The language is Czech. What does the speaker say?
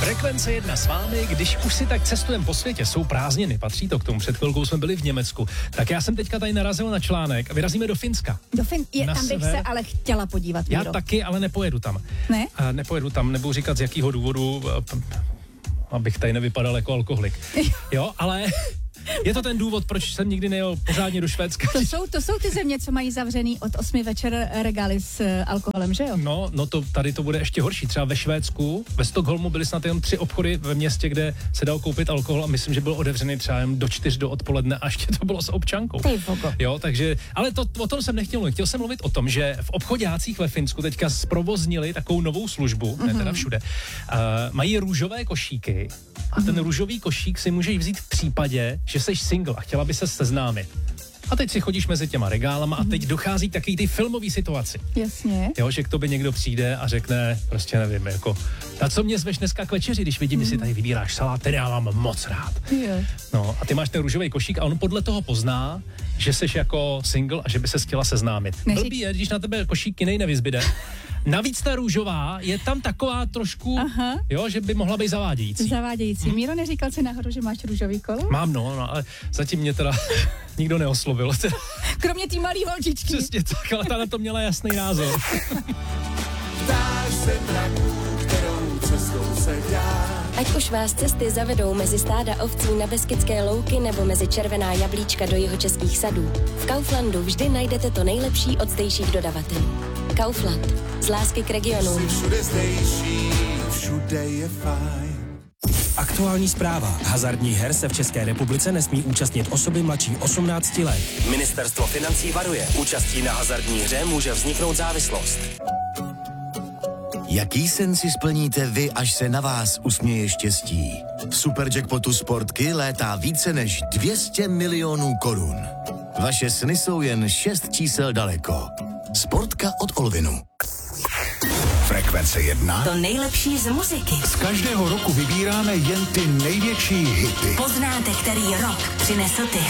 Frekvence 1 s vámi, když už si tak cestujeme po světě, jsou prázdniny, patří to k tomu. Před chvilkou jsme byli v Německu. Tak já jsem teďka tady narazil na článek a vyrazíme do Finska. Tam bych se ale chtěla podívat, Míro. Já taky, ale nepojedu tam. Ne? Nepojedu tam, nebudu říkat z jakého důvodu, abych tady nevypadal jako alkoholik. Jo, ale je to ten důvod, proč jsem nikdy nejel pořádně do Švédska. To jsou ty země, co mají zavřený od 8 večer regály s alkoholem, že jo? No tady to bude ještě horší. Třeba ve Švédsku, ve Stockholmu byly snad jen 3 obchody ve městě, kde se dal koupit alkohol a myslím, že byl otevřený třeba jen do 4 do odpoledne a ještě to bylo s občankou. Jo, takže, ale o tom jsem nechtěl mluvit. Chtěl jsem mluvit o tom, že v obchodácích ve Finsku teďka zprovoznili takovou novou službu, ne teda všude. Mají růžové košíky a ten růžový košík si můžeš vzít v případě, že jsi single a chtěla by se seznámit. A teď si chodíš mezi těma regálama a teď dochází k takový ty filmový situaci. Jasně. Jo, že k tobě někdo přijde a řekne, prostě nevím, jako, a co mě zveš dneska k večeři, když vidím, že si tady vybíráš salát, který já mám moc rád. Jo. No a ty máš ten růžový košík a on podle toho pozná, že jsi jako single a že by se chtěla seznámit. Blbý je, když na tebe košík jiný nevyzbyde. Navíc ta růžová je tam taková trošku, jo, že by mohla být zavádějící. Míro, neříkal jsi náhodou, že máš růžový kolo? Mám, no, ale zatím mě teda nikdo neoslovil. Kromě té malý holčičky. Přesně tak, ale ta na to měla jasný názor. Ptáš se mraků, kterou cestou se dá. Ať už vás cesty zavedou mezi stáda ovcí na Beskydské louky nebo mezi červená jablíčka do jihočeských sadů, v Kauflandu vždy najdete to nejlepší od zdejších dodavatelů. Kaufland. Z lásky k regionu. Všude zdejší, všude je fajn. Aktuální zpráva. Hazardních her se v České republice nesmí účastnit osoby mladší 18 let. Ministerstvo financí varuje. Účastí na hazardní hře může vzniknout závislost. Jaký sen si splníte vy, až se na vás usměje štěstí? V Superjackpotu Sportky létá více než 200 milionů korun. Vaše sny jsou jen 6 čísel daleko. Sportka od Olvinu. Frekvence 1. To nejlepší z muziky. Z každého roku vybíráme jen ty největší hity. Poznáte, který rok přinesl ty